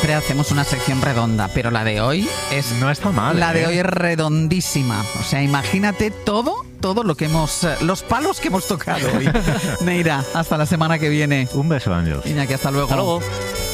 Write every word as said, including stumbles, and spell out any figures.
siempre hacemos una sección redonda, pero la de hoy es... No está mal. La ¿eh? de hoy es redondísima. O sea, imagínate todo, todo lo que hemos... Los palos que hemos tocado hoy. Neira, hasta la semana que viene. Un beso, Ángeles. Iñaki, hasta luego. Hasta luego.